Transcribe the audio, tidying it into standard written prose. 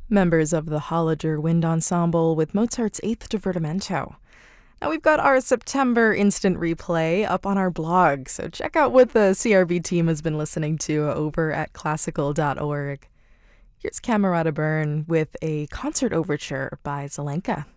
Members of the Holliger Wind Ensemble with Mozart's Eighth Divertimento. Now we've got our September instant replay up on our blog, so check out what the CRB team has been listening to over at classical.org. Here's Camerata Byrne with a concert overture by Zelenka.